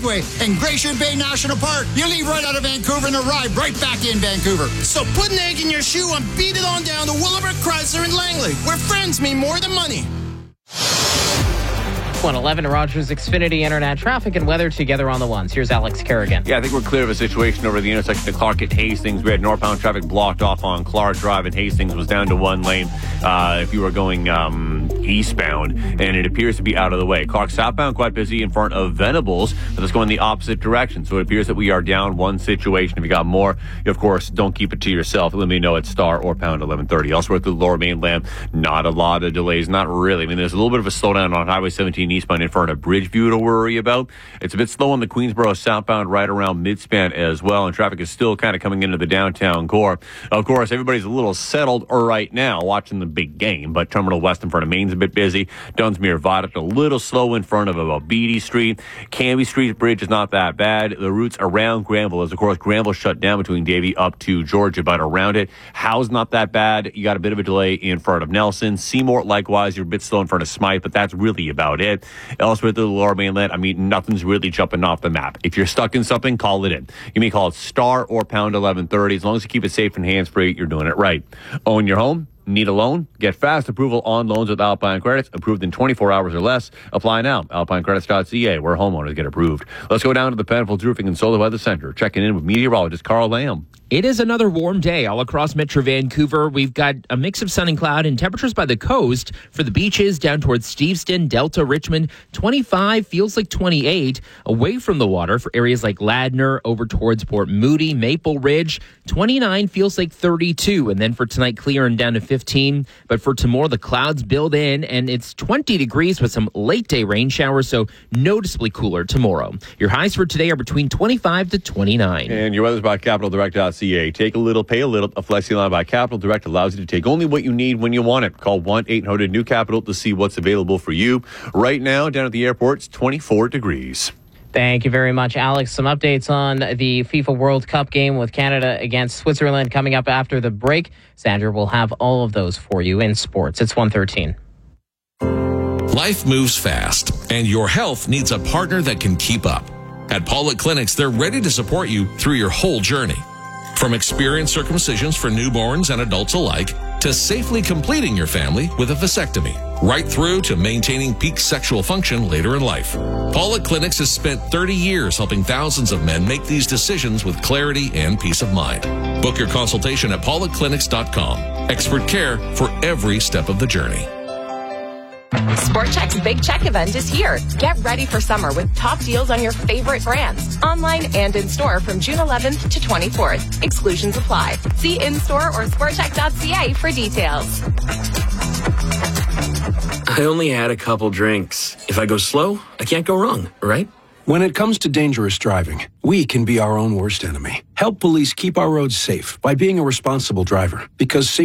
Skyway and Glacier Bay National Park. You leave right out of Vancouver and arrive right back in Vancouver. So put an egg in your shoe and beat it on down to Willowbrook Chrysler in Langley, where friends mean more than money. 111 Rogers Xfinity Internet traffic and weather together on the ones. Here's Alex Kerrigan. Yeah, I think we're clear of a situation over the intersection of Clark at Hastings. We had northbound traffic blocked off on Clark Drive, and Hastings was down to one lane if you were going eastbound, and it appears to be out of the way. Clark southbound quite busy in front of Venables, but it's going the opposite direction. So it appears that we are down one situation. If you got more, of course, don't keep it to yourself. Let me know at star or pound 1130. Elsewhere through the lower mainland, not a lot of delays. Not really. I mean, there's a little bit of a slowdown on Highway 17 eastbound in front of Bridgeview to worry about. It's a bit slow on the Queensboro southbound right around Midspan as well, and traffic is still kind of coming into the downtown core. Of course, everybody's a little settled right now watching the big game, but Terminal West in front of Maine's a bit busy. Dunsmuir Viaduct a little slow in front of Beatty Street. Canby Street Bridge is not that bad. The routes around Granville is, of course, Granville shut down between Davie up to Georgia, but around it, Howe's not that bad. You got a bit of a delay in front of Nelson. Seymour, likewise, you're a bit slow in front of Smythe, but that's really about it. Elsewhere through the lower mainland, I mean, nothing's really jumping off the map. If you're stuck in something, call it in. You may call it star or pound 1130. As long as you keep it safe and hands-free, you're doing it right. Own your home? Need a loan? Get fast approval on loans with Alpine Credits, approved in 24 hours or less. Apply now. AlpineCredits.ca, where homeowners get approved. Let's go down to the Penfolds Roofing and Solar Weather Center. Checking in with meteorologist Carl Lamb. It is another warm day all across Metro Vancouver. We've got a mix of sun and cloud and temperatures by the coast for the beaches down towards Steveston, Delta, Richmond. 25 feels like 28. Away from the water for areas like Ladner, over towards Port Moody, Maple Ridge. 29 feels like 32. And then for tonight, clear and down to 15. But for tomorrow, the clouds build in and it's 20 degrees with some late day rain showers. So noticeably cooler tomorrow. Your highs for today are between 25 to 29. And your weather's by CapitalDirect.ca. Take a little, pay a little. A FlexiLine by Capital Direct allows you to take only what you need when you want it. Call 1-800-NEW-CAPITAL to see what's available for you. Right now, down at the airport, it's 24 degrees. Thank you very much, Alex. Some updates on the FIFA World Cup game with Canada against Switzerland coming up after the break. Sandra will have all of those for you in sports. It's 1:13. Life moves fast, and your health needs a partner that can keep up. At Paulette Clinics, they're ready to support you through your whole journey. From experienced circumcisions for newborns and adults alike, to safely completing your family with a vasectomy, right through to maintaining peak sexual function later in life. Paulette Clinics has spent 30 years helping thousands of men make these decisions with clarity and peace of mind. Book your consultation at pauletteclinics.com. Expert care for every step of the journey. Sport Chek's Big Check event is here. Get ready for summer with top deals on your favorite brands, online and in store from June 11th to 24th. Exclusions apply. See in-store or sportcheck.ca for details. I only had a couple drinks. If I go slow, I can't go wrong, right? When it comes to dangerous driving, we can be our own worst enemy. Help police keep our roads safe by being a responsible driver, because